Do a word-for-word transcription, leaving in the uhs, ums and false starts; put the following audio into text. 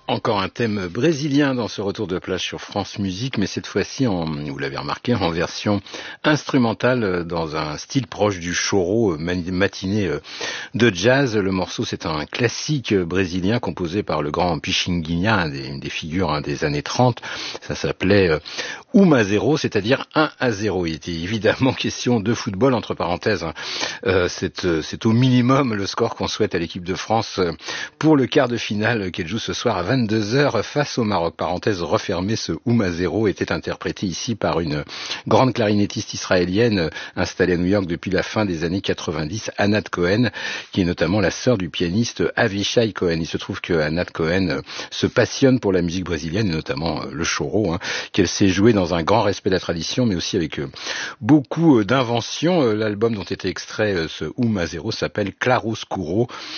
Encore un thème brésilien dans ce retour de plage sur France Musique, mais cette fois-ci, en, vous l'avez remarqué, en version instrumentale dans un style proche du choro, matinée de jazz. Le morceau, c'est un classique brésilien composé par le grand Pichinguinha, un des, une des figures hein, des années trente. Ça s'appelait um a zero, c'est-à-dire un à zéro. Il était évidemment question de football, entre parenthèses. Hein. Euh, c'est, c'est au minimum le score qu'on souhaite à l'équipe de France pour le quart de finale qu'elle joue ce soir à vingt-deux heures face au Maroc. Parenthèse refermée, ce um a zero était interprété ici par une grande clarinettiste israélienne installée à New York depuis la fin des années quatre-vingt-dix, Anat Cohen, qui est notamment la sœur du pianiste Avishai Cohen. Il se trouve que Anat Cohen se passionne pour la musique brésilienne, et notamment le choro, hein, qu'elle sait jouer dans un grand respect de la tradition, mais aussi avec beaucoup d'inventions. L'album dont était extrait ce um a zero s'appelle Claroscuro.